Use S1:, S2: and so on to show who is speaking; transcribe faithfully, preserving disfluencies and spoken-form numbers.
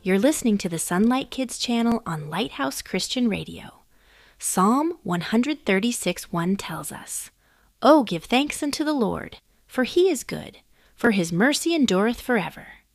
S1: You're listening to the Sunlight Kids channel on Lighthouse Christian Radio. Psalm one thirty-six one tells us, "Oh, give thanks unto the Lord, for he is good, for his mercy endureth forever."